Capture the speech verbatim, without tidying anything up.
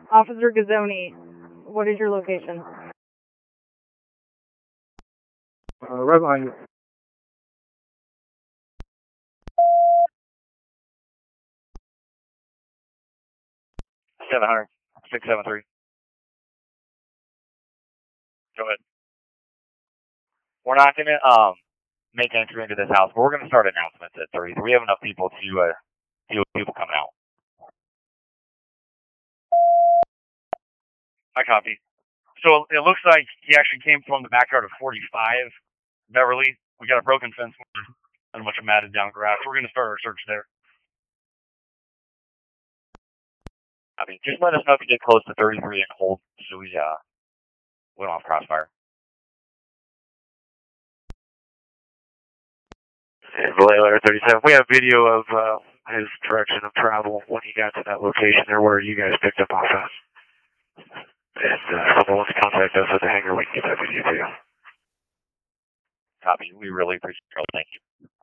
Officer Gazzoni, what is your location? Uh, right behind you. seven hundred, six seven three. Go ahead. We're not going to um make entry into this house, but we're going to start announcements at thirty. We have enough people to uh, deal with people coming out. I copy. So it looks like he actually came from the backyard of forty-five Beverly. We got a broken fence and a bunch of matted down grass. We're going to start our search there. I mean, just let us know if you get close to thirty-three and hold, so we uh we don't have crossfire. And Vallejo thirty-seven, we have video of uh, his direction of travel when he got to that location there where you guys picked up off us. And uh, someone wants to contact us at the hangar, we can get that video to you. Copy. We really appreciate it. Thank you.